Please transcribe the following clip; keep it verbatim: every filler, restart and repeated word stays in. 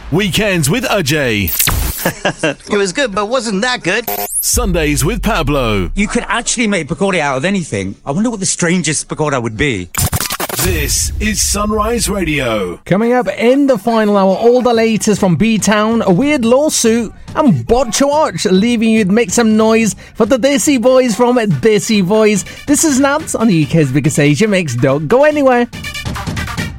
Weekends with Ajay. It was good, but wasn't that good. Sundays with Pablo. You could actually make pakora out of anything. I wonder what the strangest pakora would be. This is Sunrise Radio. Coming up in the final hour, all the latest from B-Town, a weird lawsuit, and Botch Watch, leaving you to make some noise for the Desi Boys from Desi Boys. This is Nats on the U K's biggest Asia Mix. Don't go anywhere.